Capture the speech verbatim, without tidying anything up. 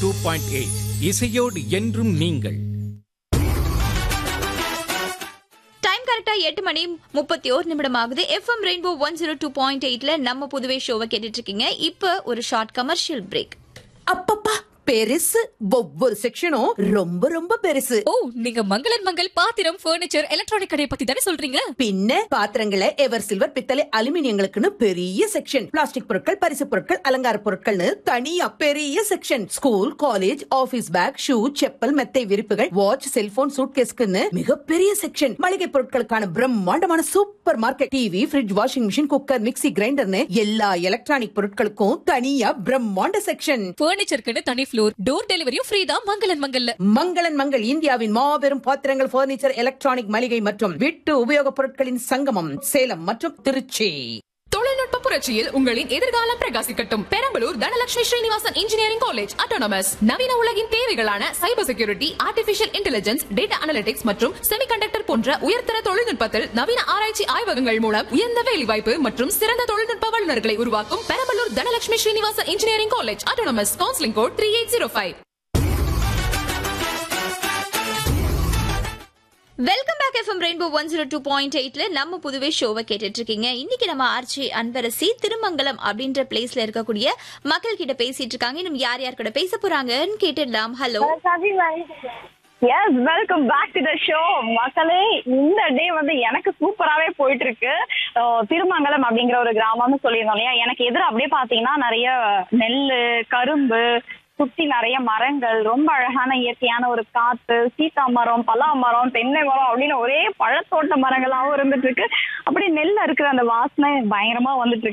Two point eight இசையோடு என்றும் நீங்கள். டைம் கரெக்டா எட்டு மணி முப்பத்தி ஒரு நிமிடம் ஆகுது. FM rainbow one zero two point எயிட்ல நம்ம புதுவை ஷோவை கேட்டுட்டு இருக்கீங்க. இப்ப ஒரு ஷார்ட் கமர்ஷியல் பிரேக். அப்பப்பா பெருசு, ஒவ்வொரு செக்ஷனும் ரொம்ப ரொம்ப பெருசு. ஓ, நீங்க மங்களன் மங்கள் பாத்திரம், பர்னிச்சர், எலக்ட்ரானிக் கடையை பத்தி தானே சொல்றீங்க? பின்ன பாத்திரங்களை எவர் சில்வர், பித்தளை, அலுமினியங்களுக்குன்னு பெரிய செக்ஷன், பிளாஸ்டிக் பொருட்கள், பரிசு பொருட்கள், அலங்கார பொருட்கள்னு தனியா பெரிய section, school, college, office back, shoe, chappal, மெத்தை விரிப்புகள், வாட்ச், செல்போன், சூட்கேஸ்க்குன்னு மிகப்பெரிய செக்ஷன், மளிகை பொருட்களுக்கான பிரம்மாண்டமான super market, TV, fridge, washing machine, cooker, mixie, கிரைண்டர்னு எல்லா எலக்ட்ரானிக் பொருட்களுக்கும் தனியா பிரம்மாண்ட செக்ஷன். பர்னிச்சருக்கு தனி ஃப்ளோர், டோர் டெலிவரியும் ஃப்ரீ தான் மங்களன் மங்கல்ல. மங்களன் மங்கள் இந்தியாவின் மாபெரும் பாத்திரங்கள், பர்னிச்சர், எலக்ட்ரானிக், மளிகை மற்றும் வீட்டு உபயோகப் பொருட்களின் சங்கமம், சேலம் மற்றும் திருச்சி. தொழில்நுட்ப புரட்சியில் உங்களின் எதிர்காலம் பிரகாசிக்கட்டும். Perambalur Dhanalakshmi Srinivasan engineering college autonomous நவீன உலகின் தேவைகளான cyber security, artificial intelligence, data analytics மற்றும் செமிகண்டக்டர் போன்ற உயர்தர தொழில்நுட்பத்தில் நவீன ஆராய்ச்சி ஆய்வகங்கள் மூலம் உயர்ந்த வேலைவாய்ப்பு மற்றும் சிறந்த தொழில்நுட்ப வல்லுநர்களை உருவாக்கும் Perambalur Dhanalakshmi Srinivasan engineering college autonomous. Counselling code three eight zero five. Welcome back. FM rainbow one zero two point எயிட்ல நம்ம புதுவை ஷோவை கேட்டுட்டு இருக்கீங்க. இன்னைக்கு நம்ம ஆர்ச்சி அன்பரசி திருமங்கலம் அப்படின்ற பிளேஸ்ல இருக்கக்கூடிய மக்கள் கிட்ட பேசிட்டு இருக்காங்க. இன்னும் யார் யார் கூட பேச போறாங்கன்னு கேட்டுடலாம். Hello, S, welcome back to the show. மக்களே, இந்த டே வந்து எனக்கு சூப்பராகவே போயிட்டு இருக்கு. திருமங்கலம் அப்படிங்கிற ஒரு கிராமம்னு சொல்லியிருந்தோம் இல்லையா, எனக்கு எதிர அப்படியே பாத்தீங்கன்னா நிறைய நெல், கரும்பு, சுத்தி நிறைய மரங்கள், ரொம்ப அழகான இயற்கையான ஒரு காத்து, சீத்தா மரம், பலா மரம், தென்னை மரம் அப்படின்னு ஒரே பழத்தோட்ட மரங்களாவும் இருந்துட்டு இருக்கு. அப்படி நெல் இருக்கிற அந்த வாசனை பயங்கரமா வந்துட்டு இருக்கு.